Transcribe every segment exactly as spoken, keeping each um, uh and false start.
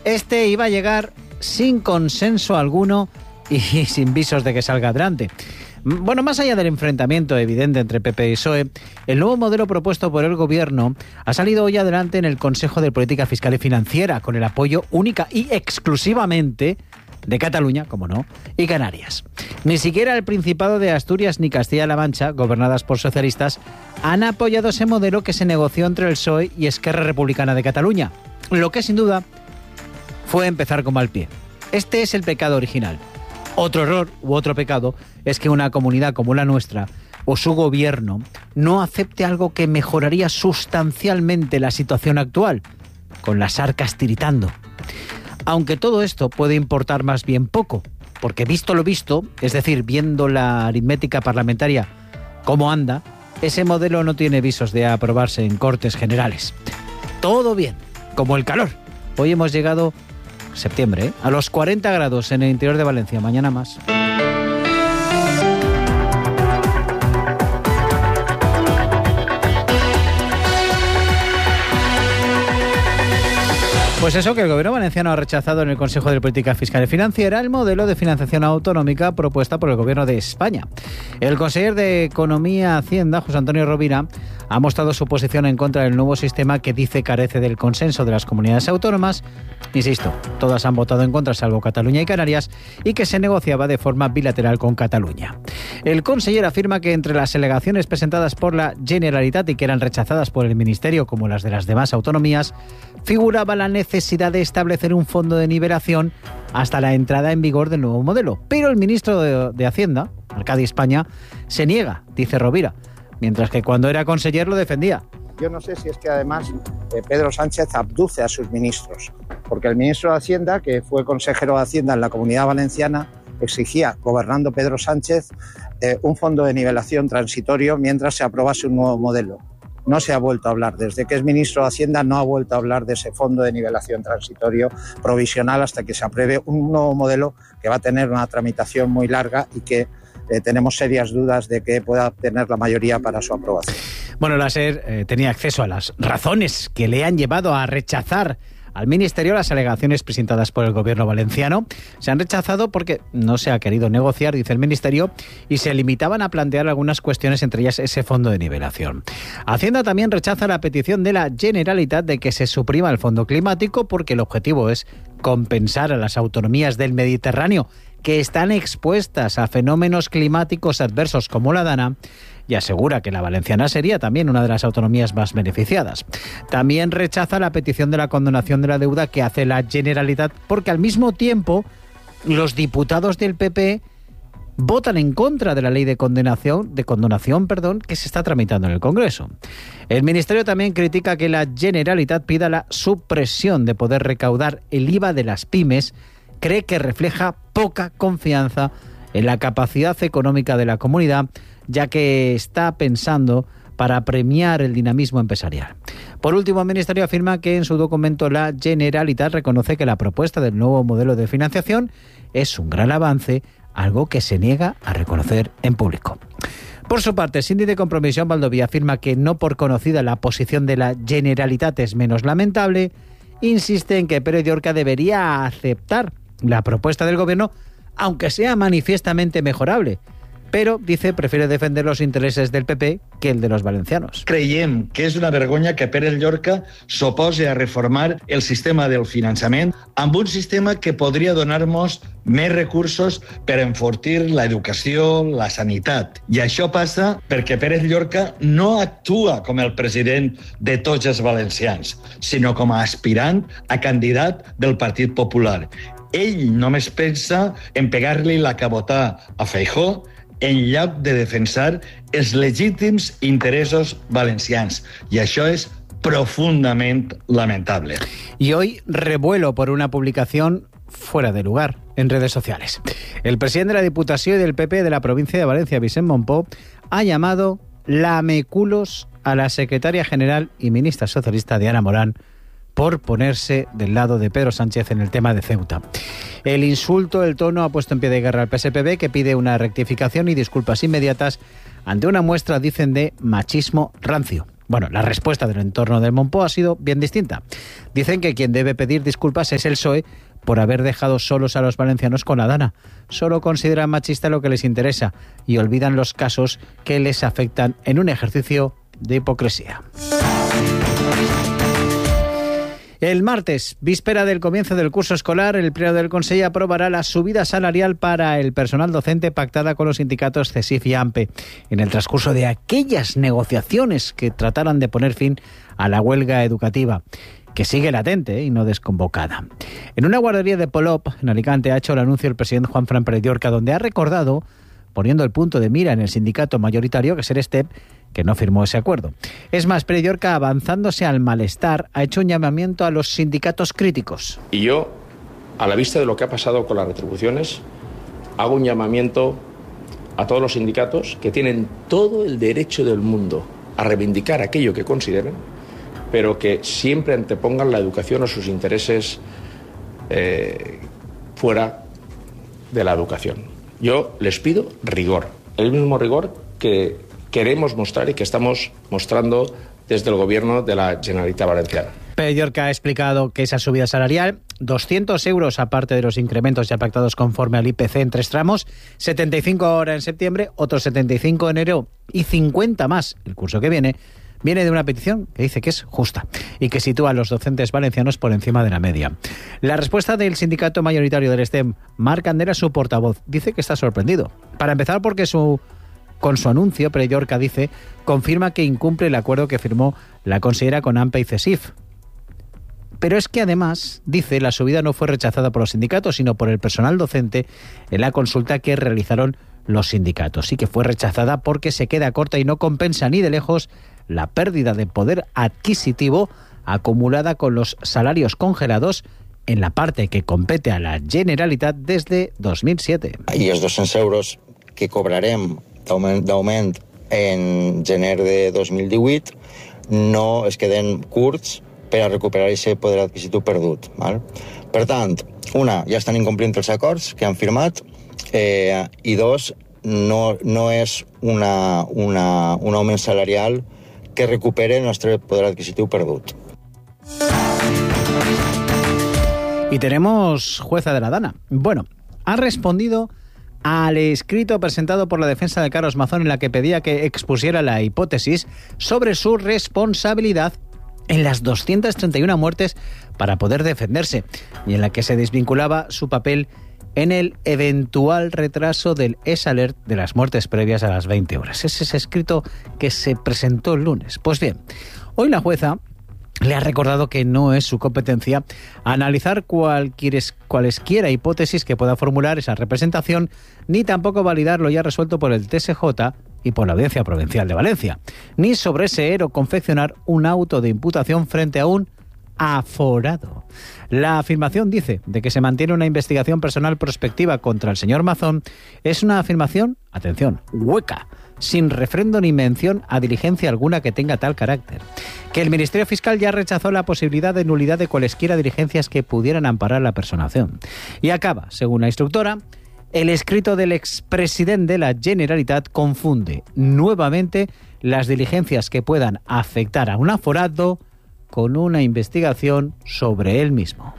Este iba a llegar sin consenso alguno y sin visos de que salga adelante. Bueno, más allá del enfrentamiento evidente entre P P y P S O E, el nuevo modelo propuesto por el Gobierno ha salido hoy adelante en el Consejo de Política Fiscal y Financiera, con el apoyo única y exclusivamente de Cataluña, como no, y Canarias. Ni siquiera el Principado de Asturias ni Castilla-La Mancha, gobernadas por socialistas, han apoyado ese modelo que se negoció entre el P S O E y Esquerra Republicana de Cataluña, lo que sin duda fue empezar con mal pie. Este es el pecado original. Otro error u otro pecado es que una comunidad como la nuestra o su gobierno no acepte algo que mejoraría sustancialmente la situación actual, con las arcas tiritando. Aunque todo esto puede importar más bien poco, porque visto lo visto, es decir, viendo la aritmética parlamentaria cómo anda, ese modelo no tiene visos de aprobarse en Cortes Generales. Todo bien, como el calor. Hoy hemos llegado septiembre, ¿eh? a los cuarenta grados en el interior de Valencia, mañana más. Pues eso, que el Gobierno valenciano ha rechazado en el Consejo de Política Fiscal y Financiera el modelo de financiación autonómica propuesta por el Gobierno de España. El consejero de Economía y Hacienda, José Antonio Rovira, ha mostrado su posición en contra del nuevo sistema que dice carece del consenso de las comunidades autónomas. Insisto, todas han votado en contra salvo Cataluña y Canarias, y que se negociaba de forma bilateral con Cataluña. El consejero afirma que entre las alegaciones presentadas por la Generalitat y que eran rechazadas por el Ministerio, como las de las demás autonomías, figuraba la necesidad de establecer un fondo de nivelación hasta la entrada en vigor del nuevo modelo. Pero el ministro de, de Hacienda, Arcadi España, se niega, dice Rovira, mientras que cuando era conseller lo defendía. Yo no sé si es que además eh, Pedro Sánchez abduce a sus ministros, porque el ministro de Hacienda, que fue consejero de Hacienda en la Comunidad Valenciana, exigía, gobernando Pedro Sánchez, eh, un fondo de nivelación transitorio mientras se aprobase un nuevo modelo. No se ha vuelto a hablar. Desde que es ministro de Hacienda no ha vuelto a hablar de ese fondo de nivelación transitorio provisional hasta que se apruebe un nuevo modelo que va a tener una tramitación muy larga y que eh, tenemos serias dudas de que pueda obtener la mayoría para su aprobación. Bueno, la SER eh, tenía acceso a las razones que le han llevado a rechazar al Ministerio las alegaciones presentadas por el Gobierno valenciano. Se han rechazado porque no se ha querido negociar, dice el Ministerio, y se limitaban a plantear algunas cuestiones, entre ellas ese fondo de nivelación. Hacienda también rechaza la petición de la Generalitat de que se suprima el fondo climático porque el objetivo es compensar a las autonomías del Mediterráneo que están expuestas a fenómenos climáticos adversos como la Dana, y asegura que la valenciana sería también una de las autonomías más beneficiadas. También rechaza la petición de la condonación de la deuda que hace la Generalitat, porque al mismo tiempo los diputados del P P votan en contra de la ley de condenación, de condonación, perdón, que se está tramitando en el Congreso. El Ministerio también critica que la Generalitat pida la supresión de poder recaudar el I V A de las pymes. Cree que refleja poca confianza en la capacidad económica de la comunidad, ya que está pensando para premiar el dinamismo empresarial. Por último, el Ministerio afirma que en su documento la Generalitat reconoce que la propuesta del nuevo modelo de financiación es un gran avance, algo que se niega a reconocer en público. Por su parte, Síndic de Compromisión Baldoví afirma que no por conocida la posición de la Generalitat es menos lamentable, insiste en que Pérez Llorca debería aceptar la propuesta del Gobierno, aunque sea manifiestamente mejorable. Però, dice, prefiere defender los intereses del P P que el de los valencianos. Creiem que és una vergonya que Pérez Llorca s'opose a reformar el sistema del finançament amb un sistema que podria donar-nos més recursos per enfortir l'educació, la sanitat. I això passa perquè Pérez Llorca no actua com el president de tots els valencians, sinó com a aspirant a candidat del Partit Popular. Ell només pensa en pegar-li la cabotà a Feijóo en lloc de defensar els legítims interessos valencians. Y això es profundamente lamentable. Y hoy revuelo por una publicación fuera de lugar en redes sociales. El presidente de la Diputación y del P P de la provincia de Valencia, Vicent Montpó, ha llamado lameculos a la secretaria general y ministra socialista Diana Morán por ponerse del lado de Pedro Sánchez en el tema de Ceuta. El insulto, el tono, ha puesto en pie de guerra al P S P B, que pide una rectificación y disculpas inmediatas ante una muestra, dicen, de machismo rancio. Bueno, la respuesta del entorno del Montpó ha sido bien distinta. Dicen que quien debe pedir disculpas es el P S O E por haber dejado solos a los valencianos con la Dana. Solo consideran machista lo que les interesa y olvidan los casos que les afectan en un ejercicio de hipocresía. El martes, víspera del comienzo del curso escolar, el Pleno del Consejo aprobará la subida salarial para el personal docente pactada con los sindicatos C E S I F y A M P E en el transcurso de aquellas negociaciones que trataran de poner fin a la huelga educativa, que sigue latente y no desconvocada. En una guardería de Polop, en Alicante, ha hecho el anuncio el presidente Juanfran Pérez Llorca, donde ha recordado, poniendo el punto de mira en el sindicato mayoritario, que es el STEP, que no firmó ese acuerdo. Es más, Pérez Llorca, avanzándose al malestar, ha hecho un llamamiento a los sindicatos críticos. Y yo, a la vista de lo que ha pasado con las retribuciones, hago un llamamiento a todos los sindicatos que tienen todo el derecho del mundo a reivindicar aquello que consideren, pero que siempre antepongan la educación o sus intereses eh, fuera de la educación. Yo les pido rigor, el mismo rigor que queremos mostrar y que estamos mostrando desde el Gobierno de la Generalitat Valenciana. Pérez Llorca ha explicado que esa subida salarial, doscientos euros aparte de los incrementos ya pactados conforme al I P C en tres tramos, setenta y cinco ahora en septiembre, otros setenta y cinco en enero y cincuenta más el curso que viene, viene de una petición que dice que es justa y que sitúa a los docentes valencianos por encima de la media. La respuesta del sindicato mayoritario del STEM, Marc Candera, su portavoz, dice que está sorprendido. Para empezar, porque su con su anuncio, Pérez Llorca dice, confirma que incumple el acuerdo que firmó la consellera con A M P E y C E S I F. Pero es que además, dice, la subida no fue rechazada por los sindicatos, sino por el personal docente en la consulta que realizaron los sindicatos. Sí que fue rechazada porque se queda corta y no compensa ni de lejos la pérdida de poder adquisitivo acumulada con los salarios congelados en la parte que compete a la Generalitat desde dos mil siete. I els dos-cents euros que cobrarem d'augment en gener de dos mil divuit no es queden curts per a recuperar aquest poder adquisitiu perdut. Val? Per tant, una, ja estan incomplint els acords que han firmat, eh, i dos, no, no és una, una, un augment salarial que recupere el nostre poder adquisitiu perdut. Y tenemos jueza de la Dana. Bueno, ha respondido al escrito presentado por la defensa de Carlos Mazón en la que pedía que expusiera la hipótesis sobre su responsabilidad en las doscientas treinta y una muertes para poder defenderse y en la que se desvinculaba su papel en el eventual retraso del S-Alert de las muertes previas a las veinte horas. Ese es escrito que se presentó el lunes. Pues bien, hoy la jueza le ha recordado que no es su competencia analizar cualquier, cualesquiera hipótesis que pueda formular esa representación, ni tampoco validar lo ya resuelto por el T S J y por la Audiencia Provincial de Valencia, ni sobreseer o confeccionar un auto de imputación frente a un aforado. La afirmación, dice, de que se mantiene una investigación personal prospectiva contra el señor Mazón es una afirmación, atención, hueca, sin refrendo ni mención a diligencia alguna que tenga tal carácter. Que el Ministerio Fiscal ya rechazó la posibilidad de nulidad de cualesquiera diligencias que pudieran amparar la personación. Y acaba, según la instructora, el escrito del expresidente de la Generalitat confunde nuevamente las diligencias que puedan afectar a un aforado con una investigación sobre él mismo.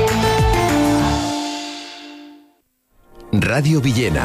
Radio Villena.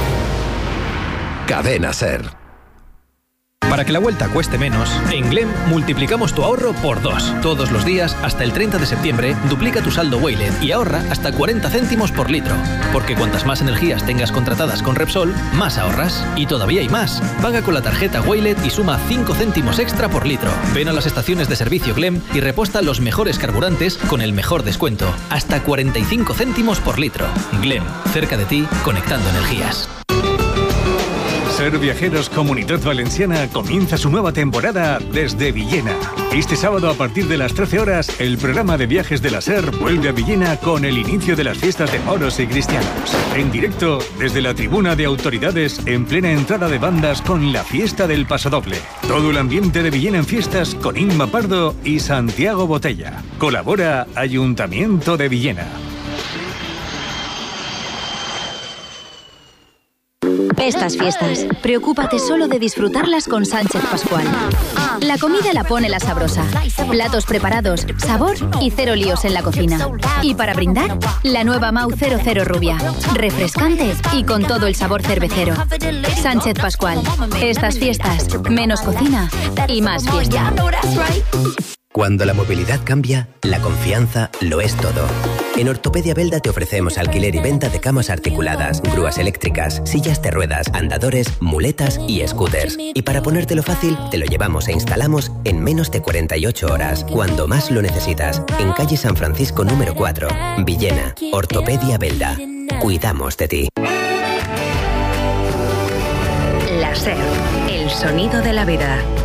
Cadena SER. Para que la vuelta cueste menos, en Glem multiplicamos tu ahorro por dos. Todos los días, hasta el treinta de septiembre, duplica tu saldo Waylet y ahorra hasta cuarenta céntimos por litro. Porque cuantas más energías tengas contratadas con Repsol, más ahorras. Y todavía hay más. Paga con la tarjeta Waylet y suma cinco céntimos extra por litro. Ven a las estaciones de servicio Glem y reposta los mejores carburantes con el mejor descuento. Hasta cuarenta y cinco céntimos por litro. Glem, cerca de ti, conectando energías. SER Viajeros Comunitat Valenciana comienza su nueva temporada desde Villena. Este sábado a partir de las trece horas, el programa de viajes de la SER vuelve a Villena con el inicio de las fiestas de moros y cristianos. En directo, desde la tribuna de autoridades, en plena entrada de bandas con la fiesta del pasodoble. Todo el ambiente de Villena en fiestas con Inma Pardo y Santiago Botella. Colabora Ayuntamiento de Villena. Estas fiestas, preocúpate solo de disfrutarlas con Sánchez Pascual. La comida la pone la sabrosa. Platos preparados, sabor y cero líos en la cocina. Y para brindar, la nueva Mau cero cero Rubia. Refrescante y con todo el sabor cervecero. Sánchez Pascual. Estas fiestas, menos cocina y más fiesta. Cuando la movilidad cambia, la confianza lo es todo. En Ortopedia Belda te ofrecemos alquiler y venta de camas articuladas, grúas eléctricas, sillas de ruedas, andadores, muletas y scooters. Y para ponértelo fácil, te lo llevamos e instalamos en menos de cuarenta y ocho horas, cuando más lo necesitas. En calle San Francisco número cuatro, Villena. Ortopedia Belda. Cuidamos de ti. La SER, el sonido de la vida.